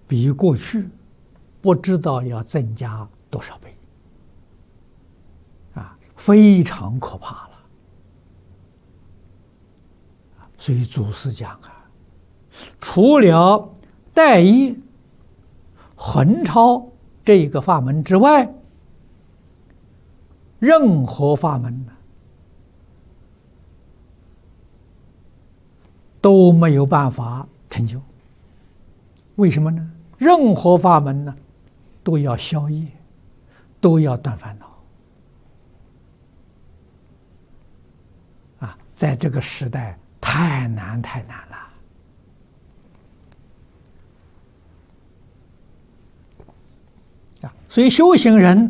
比过去不知道要增加多少倍，非常可怕了。所以祖师讲除了代业、横超这个法门之外，任何法门都没有办法成就。为什么呢？任何法门呢，都要消业，都要断烦恼。在这个时代太难了。所以修行人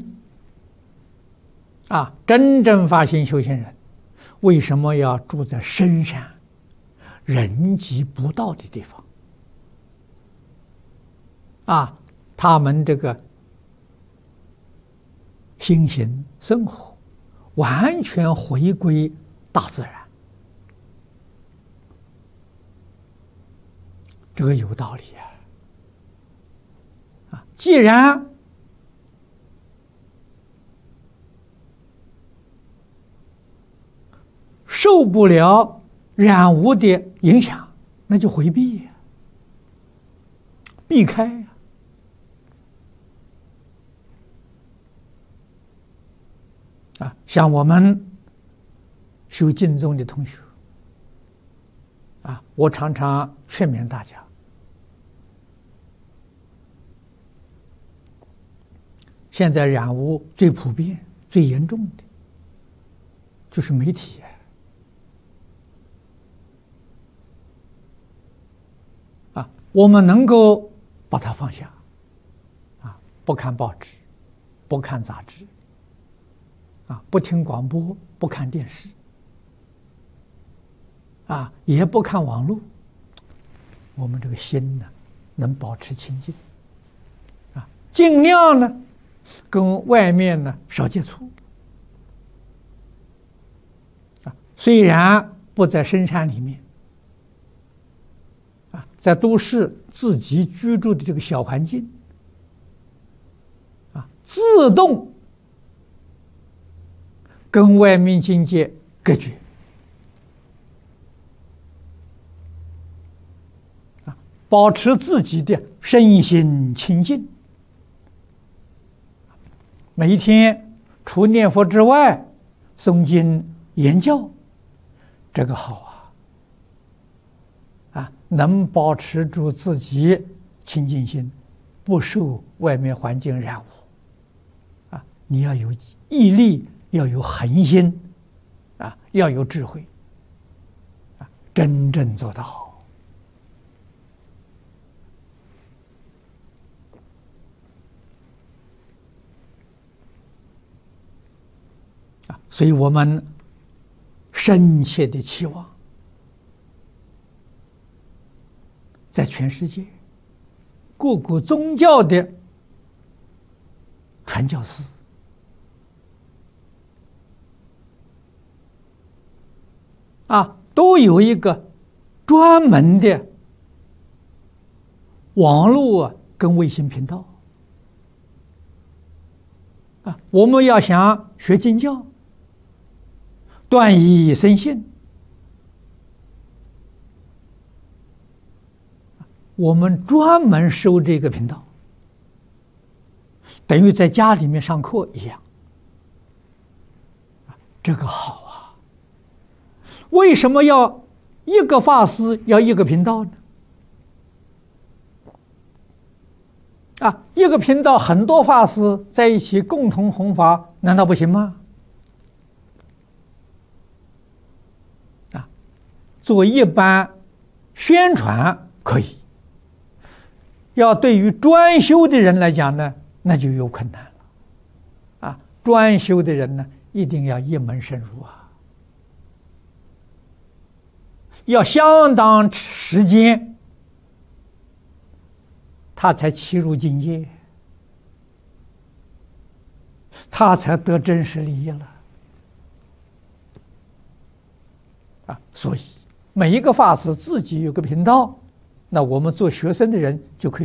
真正发心修行人，为什么要住在深山人迹不到的地方？他们这个心行生活完全回归大自然，这个有道理既然受不了染污的影响，那就回避避开像我们修净宗的同学我常常劝勉大家，现在染污最普遍、最严重的就是媒体我们能够把它放下不看报纸，不看杂志不听广播，不看电视也不看网络，我们这个心呢能保持清净尽量呢跟外面呢少接触虽然不在深山里面在都市自己居住的这个小环境自动跟外面境界隔绝保持自己的身心清净，每一天除念佛之外诵经言教，这个好能保持住自己清净心，不受外面环境染污你要有毅力，要有恒心要有智慧真正做到所以我们深切的期望在全世界各个宗教的传教士都有一个专门的网络跟卫星频道我们要想学经教，断疑生信，我们专门收这个频道，等于在家里面上课一样这个好为什么要一个法师要一个频道呢？一个频道很多法师在一起共同弘法，难道不行吗？做一般宣传可以，要对于专修的人来讲呢，那就有困难了专修的人呢，一定要一门深入要相当时间他才契入境界，他才得真实利益了所以每一个法师自己有个频道，那我们做学生的人就可以